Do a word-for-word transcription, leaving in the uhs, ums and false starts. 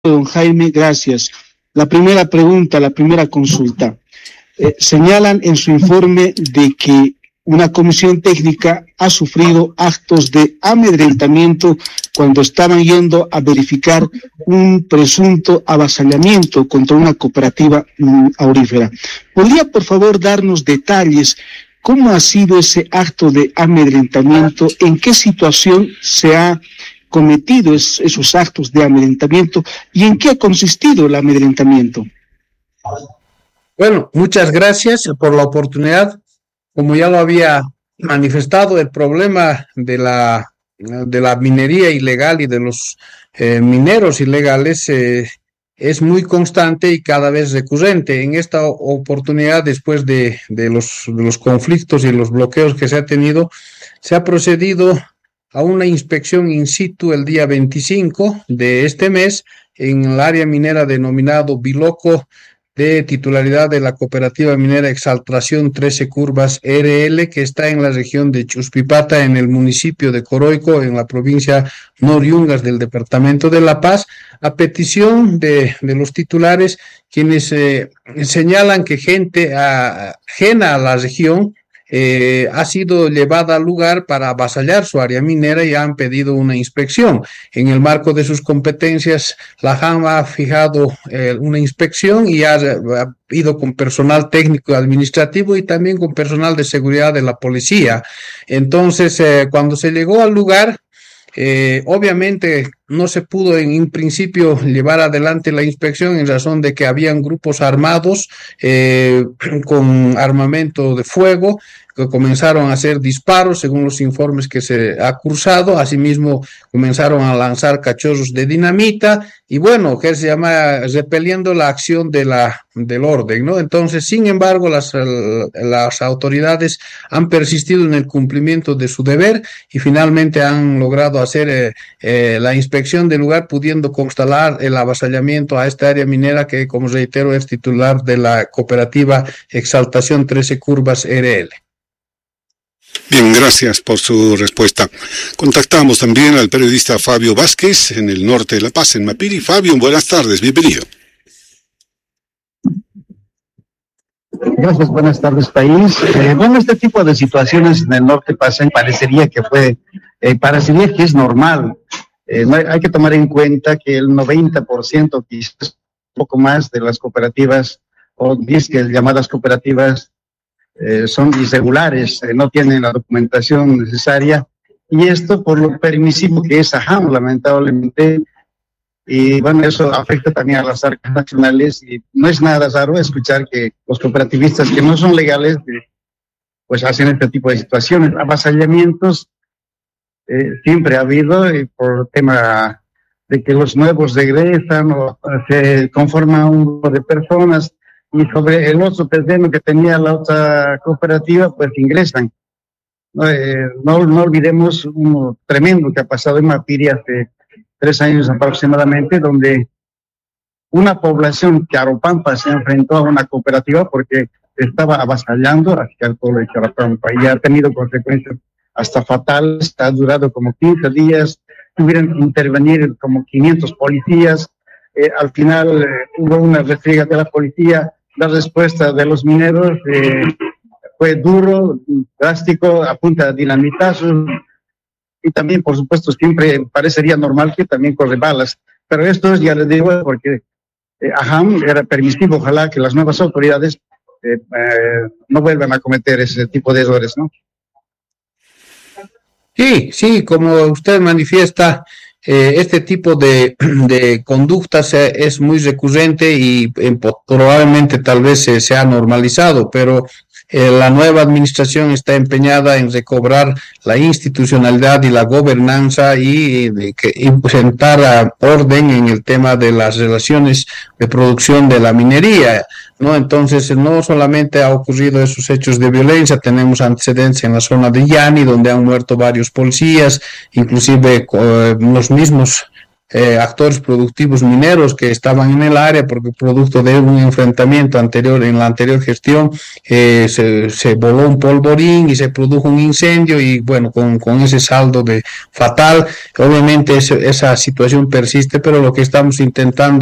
Don Jaime, gracias. La primera pregunta, la primera consulta. Eh, señalan en su informe de que una comisión técnica ha sufrido actos de amedrentamiento cuando estaban yendo a verificar un presunto avasallamiento contra una cooperativa mm, aurífera. ¿Podría, por favor, darnos detalles? ¿Cómo ha sido ese acto de amedrentamiento? ¿En qué situación se ha cometido es, esos actos de amedrentamiento y en qué ha consistido el amedrentamiento? Bueno, muchas gracias por la oportunidad. Como ya lo había manifestado, el problema de la, de la minería ilegal y de los eh, mineros ilegales eh, es muy constante y cada vez recurrente. En esta oportunidad, después de, de, los, de los conflictos y los bloqueos que se ha tenido, se ha procedido a una inspección in situ el día veinticinco de este mes en el área minera denominado Biloco, de titularidad de la cooperativa minera Exaltración trece Curvas R L, que está en la región de Chuspipata, en el municipio de Coroico, en la provincia Noriungas del departamento de La Paz, a petición de, de los titulares, quienes eh, señalan que gente a, ajena a la región Eh, ha sido llevada al lugar para avasallar su área minera y han pedido una inspección. En el marco de sus competencias, la J A M ha fijado eh, una inspección y ha, ha ido con personal técnico y administrativo y también con personal de seguridad de la policía. Entonces, eh, cuando se llegó al lugar, Eh, obviamente no se pudo en, en principio llevar adelante la inspección en razón de que habían grupos armados eh, con armamento de fuego que comenzaron a hacer disparos según los informes que se ha cursado. Asimismo comenzaron a lanzar cachorros de dinamita y bueno, que se llama repeliendo la acción de la, del orden, ¿no? Entonces, sin embargo, las, las autoridades han persistido en el cumplimiento de su deber y finalmente han logrado hacer eh, eh, la inspección del lugar, pudiendo constatar el avasallamiento a esta área minera que, como reitero, es titular de la cooperativa Exaltación trece Curvas R L. Bien, gracias por su respuesta. Contactamos también al periodista Fabio Vázquez en el norte de La Paz, en Mapiri. Fabio, buenas tardes, bienvenido. Gracias, buenas tardes, país. Eh, bueno, este tipo de situaciones en el norte pasan, parecería que fue, eh, parecería que es normal. Eh, no hay, hay que tomar en cuenta que el noventa por ciento, quizás un poco más, de las cooperativas, o disques llamadas cooperativas, eh, son irregulares, eh, no tienen la documentación necesaria, y esto por lo permisivo que es A J A M, lamentablemente. Y bueno, eso afecta también a las arcas nacionales y no es nada raro escuchar que los cooperativistas que no son legales pues hacen este tipo de situaciones. Avasallamientos eh, siempre ha habido y por tema de que los nuevos regresan o se conforman un grupo de personas y sobre el otro terreno que tenía la otra cooperativa pues ingresan. No, eh, no, no olvidemos uno tremendo que ha pasado en Mapiri hace tres años aproximadamente, donde una población Charopampa se enfrentó a una cooperativa porque estaba avasallando hacia el pueblo de Charopampa y ha tenido consecuencias hasta fatales. Ha durado como quince días, tuvieron que intervenir como quinientos policías. Eh, al final eh, hubo una refriega de la policía. La respuesta de los mineros eh, fue duro, drástico, a punta de dinamitazos. Y también, por supuesto, siempre parecería normal que también corre balas. Pero esto ya les digo porque eh, A J A M era permisivo. Ojalá que las nuevas autoridades eh, eh, no vuelvan a cometer ese tipo de errores, ¿no? Sí, sí, como usted manifiesta, eh, este tipo de, de conductas eh, es muy recurrente y eh, probablemente tal vez eh, se ha normalizado, pero Eh, la nueva administración está empeñada en recobrar la institucionalidad y la gobernanza y de que implementar orden en el tema de las relaciones de producción de la minería, ¿no? Entonces, no solamente ha ocurrido esos hechos de violencia, tenemos antecedentes en la zona de Yani, donde han muerto varios policías, inclusive eh, los mismos eh, actores productivos mineros que estaban en el área, porque producto de un enfrentamiento anterior en la anterior gestión eh, se, se voló un polvorín y se produjo un incendio, y bueno, con, con ese saldo de fatal, obviamente ese, esa situación persiste, pero lo que estamos intentando